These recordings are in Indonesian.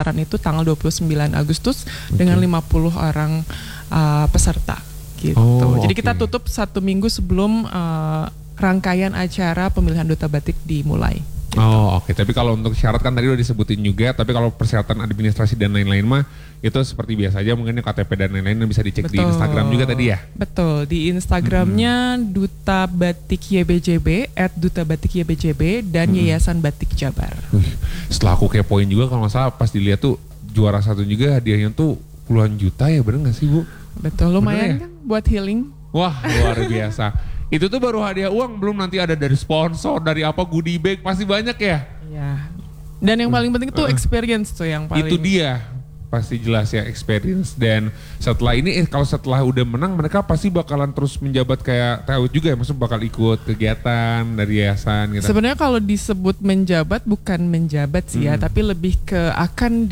pendaftaran itu tanggal 29 Agustus dengan 50 orang peserta gitu. Jadi kita tutup 1 minggu sebelum rangkaian acara pemilihan duta batik dimulai. Gitu. Tapi kalau untuk syarat kan tadi udah disebutin juga, tapi kalau persyaratan administrasi dan lain-lain mah itu seperti biasa aja, mungkin KTP dan lain-lain yang bisa dicek di Instagram juga tadi ya? Betul, di Instagramnya Duta Batik YBJB, @dutabatik-YBJB dan Yayasan Batik Jabar. Setelah aku kepoin juga, kalau nggak salah pas dilihat tuh juara 1 juga hadiahnya tuh puluhan juta ya, bener nggak sih Bu? Betul, lumayan kan buat healing. Wah, luar biasa. Itu tuh baru hadiah uang, belum nanti ada dari sponsor, dari apa, goodie bag, pasti banyak ya? Iya. Dan yang paling penting itu experience tuh yang paling. Itu dia, pasti jelas ya, experience. Dan setelah ini, kalau setelah udah menang, mereka pasti bakalan terus menjabat kayak TAU juga ya, maksudnya bakal ikut kegiatan dari yayasan gitu. Sebenarnya kalau disebut menjabat, bukan menjabat sih ya, tapi lebih ke akan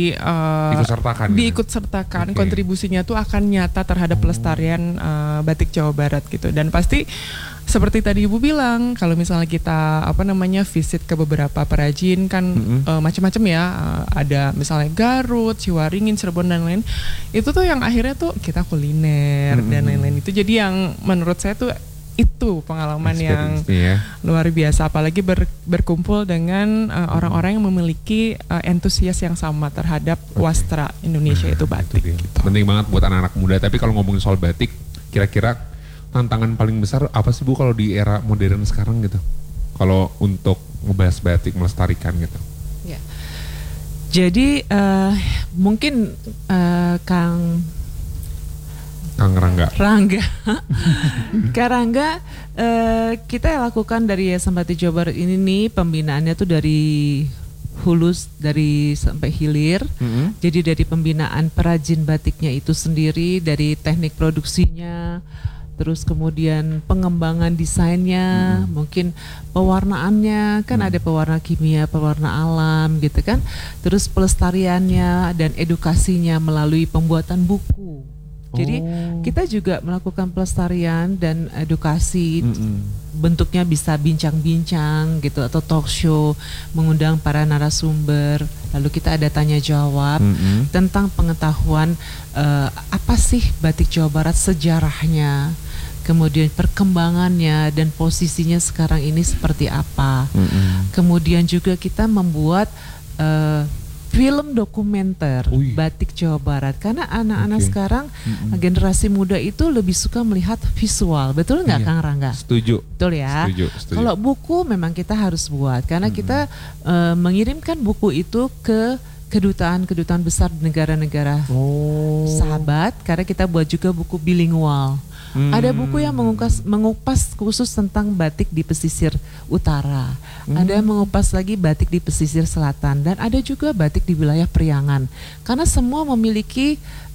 diikut-sertakan, kontribusinya tuh akan nyata terhadap pelestarian batik Jawa Barat gitu. Dan pasti seperti tadi Ibu bilang, kalau misalnya kita visit ke beberapa perajin kan macam-macam ya, ada misalnya Garut, Ciwaringin, Cirebon dan lain, itu tuh yang akhirnya tuh kita kuliner dan lain-lain. Itu jadi yang menurut saya tuh itu pengalaman yang luar biasa, apalagi berkumpul dengan orang-orang yang memiliki entusias yang sama terhadap wastra Indonesia itu batik. Gitu. Penting banget buat anak-anak muda. Tapi kalau ngomongin soal batik, kira-kira tantangan paling besar apa sih Bu kalau di era modern sekarang gitu? Kalau untuk ngebahas batik, melestarikan gitu. Ya. Jadi mungkin Kang Rangga. Kang Rangga, kita lakukan dari Yayasan Batik Jawa Barat ini nih, pembinaannya tuh dari hulus, dari sampai hilir. Jadi dari pembinaan perajin batiknya itu sendiri, dari teknik produksinya, terus kemudian pengembangan desainnya, mungkin pewarnaannya, kan ada pewarna kimia, pewarna alam gitu kan. Terus pelestariannya dan edukasinya melalui pembuatan buku. Jadi kita juga melakukan pelestarian dan edukasi, bentuknya bisa bincang-bincang gitu atau talk show, mengundang para narasumber, lalu kita ada tanya jawab tentang pengetahuan apa sih batik Jawa Barat, sejarahnya, kemudian perkembangannya dan posisinya sekarang ini seperti apa. Kemudian juga kita membuat film dokumenter batik Jawa Barat, karena anak-anak sekarang generasi muda itu lebih suka melihat visual, betul nggak Kang Rangga? Setuju. Betul ya. Setuju. Kalau buku memang kita harus buat, karena kita mengirimkan buku itu ke kedutaan besar di negara-negara sahabat, karena kita buat juga buku bilingual. Ada buku yang mengupas khusus tentang batik di pesisir utara, ada yang mengupas lagi batik di pesisir selatan, dan ada juga batik di wilayah Priangan, karena semua memiliki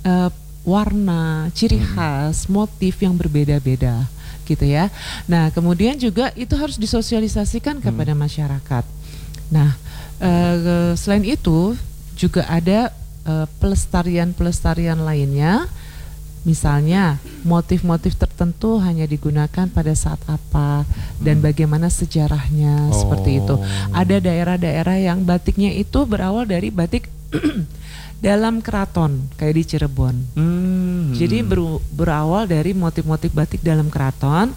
warna, ciri khas, motif yang berbeda-beda gitu ya. Nah kemudian juga itu harus disosialisasikan kepada masyarakat. Nah selain itu juga ada pelestarian lainnya. Misalnya motif-motif tertentu hanya digunakan pada saat apa dan bagaimana sejarahnya, seperti itu. Ada daerah-daerah yang batiknya itu berawal dari batik dalam keraton, kayak di Cirebon. Jadi berawal dari motif-motif batik dalam keraton,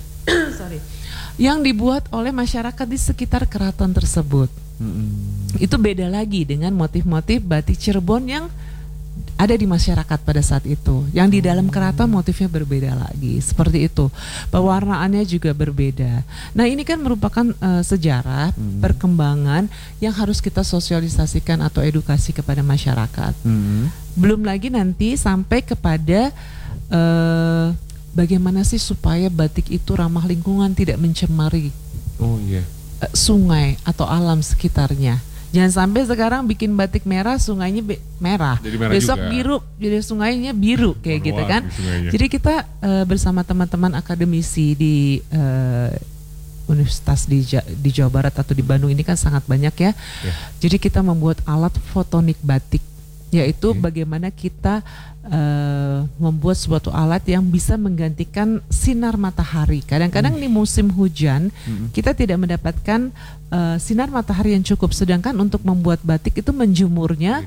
yang dibuat oleh masyarakat di sekitar keraton tersebut. Itu beda lagi dengan motif-motif batik Cirebon yang ada di masyarakat pada saat itu. Yang di dalam keraton motifnya berbeda lagi, seperti itu. Pewarnaannya juga berbeda. Nah ini kan merupakan sejarah perkembangan yang harus kita sosialisasikan atau edukasi kepada masyarakat. Belum lagi nanti sampai kepada bagaimana sih supaya batik itu ramah lingkungan, tidak mencemari sungai atau alam sekitarnya. Jangan sampai sekarang bikin batik merah, sungainya merah. Besok juga biru, jadi sungainya biru kayak gitu kan. Jadi kita bersama teman-teman akademisi di universitas di Jawa Barat atau di Bandung ini kan sangat banyak ya. Jadi kita membuat alat fotonik batik, yaitu bagaimana kita membuat suatu alat yang bisa menggantikan sinar matahari. Kadang-kadang di musim hujan kita tidak mendapatkan sinar matahari yang cukup, sedangkan untuk membuat batik itu menjemurnya